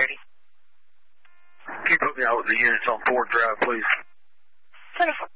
30. Can you put me out with the units on Ford Drive, please? 24.